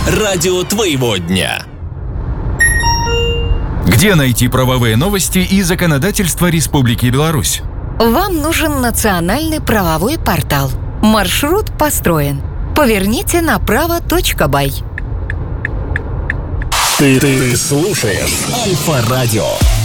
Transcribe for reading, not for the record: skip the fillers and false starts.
Радио твоего дня. Где найти правовые новости и законодательство Республики Беларусь? Вам нужен национальный правовой портал. Маршрут построен. Поверните направо.бай. Ты слушаешь Альфа-радио.